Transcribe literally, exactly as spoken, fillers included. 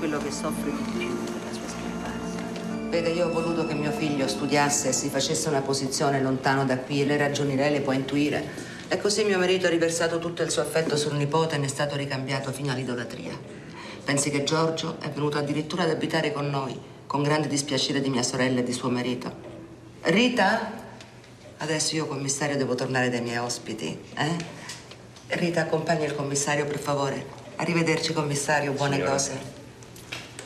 quello che soffre di più per la sua scomparsa. Vede, io ho voluto che mio figlio studiasse e si facesse una posizione lontano da qui, e le ragioni lei le può intuire. E così mio marito ha riversato tutto il suo affetto sul nipote e ne è stato ricambiato fino all'idolatria. Pensi che Giorgio è venuto addirittura ad abitare con noi, con grande dispiacere di mia sorella e di suo marito. Rita? Adesso io, commissario, devo tornare dai miei ospiti, eh? Rita, accompagna il commissario, per favore. Arrivederci, commissario, buone Signora. cose.